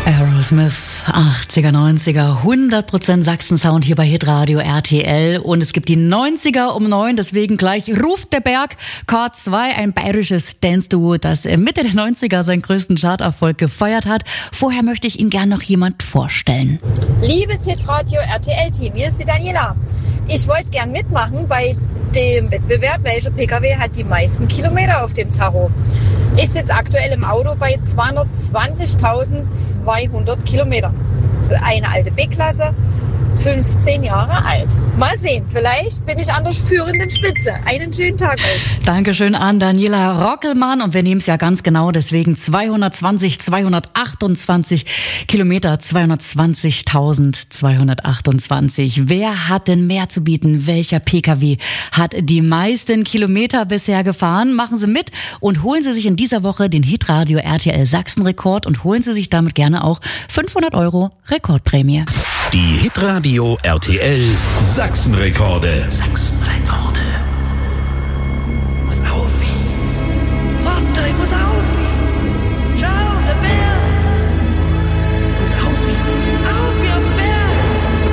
Aerosmith, 80er, 90er, 100% Sachsen-Sound hier bei Hitradio RTL. Und es gibt die 90er um 9, deswegen gleich ruft der Berg. K2, ein bayerisches Dance-Duo, das Mitte der 90er seinen größten Charterfolg gefeiert hat. Vorher möchte ich Ihnen gerne noch jemand vorstellen. Liebes Hitradio RTL-Team, hier ist die Daniela. Ich wollte gern mitmachen bei dem Wettbewerb, welcher PKW hat die meisten Kilometer auf dem Tacho. Ich sitze aktuell im Auto bei 220.200 Kilometern. Das ist eine alte B-Klasse, 15 Jahre alt. Mal sehen, vielleicht bin ich an der führenden Spitze. Einen schönen Tag euch. Dankeschön an Daniela Rockelmann und wir nehmen es ja ganz genau, deswegen 228 Kilometer, 220.228. Wer hat denn mehr zu bieten? Welcher PKW hat die meisten Kilometer bisher gefahren? Machen Sie mit und holen Sie sich in dieser Woche den Hitradio RTL Sachsen-Rekord und holen Sie sich damit gerne auch 500 € Rekordprämie. Die Hitradio RTL Sachsen-Rekorde. Sachsen-Rekorde.